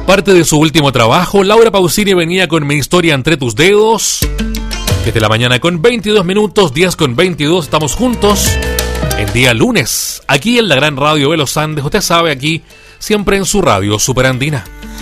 Parte de su último trabajo, Laura Pausini venía con Mi historia entre tus dedos. Desde la mañana con 22 minutos, 10 con 22, estamos juntos en día lunes, aquí en la gran radio de los Andes. Usted sabe, aquí, siempre en su radio Superandina.